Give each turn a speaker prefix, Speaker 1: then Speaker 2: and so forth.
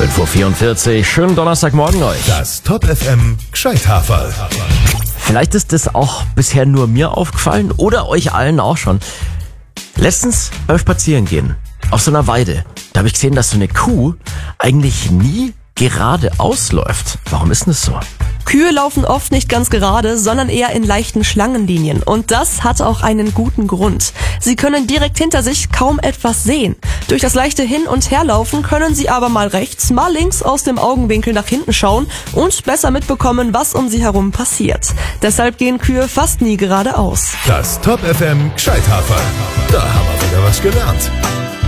Speaker 1: 5:44 Uhr, schönen Donnerstagmorgen euch.
Speaker 2: Das Top FM Gscheithaferl.
Speaker 1: Vielleicht ist das auch bisher nur mir aufgefallen oder euch allen auch schon. Letztens beim Spazierengehen auf so einer Weide, da habe ich gesehen, dass so eine Kuh eigentlich nie geradeaus läuft. Warum ist denn das so?
Speaker 3: Kühe laufen oft nicht ganz gerade, sondern eher in leichten Schlangenlinien. Und das hat auch einen guten Grund. Sie können direkt hinter sich kaum etwas sehen. Durch das leichte Hin- und Herlaufen können sie aber mal rechts, mal links aus dem Augenwinkel nach hinten schauen und besser mitbekommen, was um sie herum passiert. Deshalb gehen Kühe fast nie geradeaus.
Speaker 2: Das Top FM Gscheithaferl. Da haben wir wieder was gelernt.